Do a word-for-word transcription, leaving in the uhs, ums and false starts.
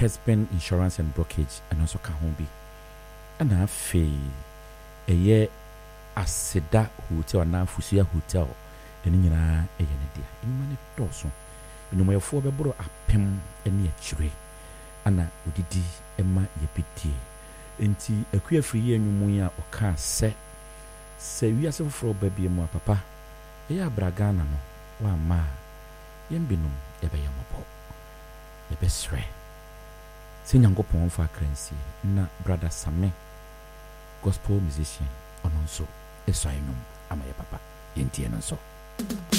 Husband Insurance and Brokerage and also Kahombi. And I fee a year Aseda Hotel and now Fusia Hotel. And in a year, in many dozen. In my four bebro a pem and ye tree. Anna udidi Emma ye pity. Enti a queer free year muya or car set. Say we are some fro baby and papa. Ea bragana no, wa ma. Yembinum ebe yamopo. Ebe sre. Sinyango pon fa krensi na brother Same gospel musician ononso eso ayinum amaye papa yentie no so.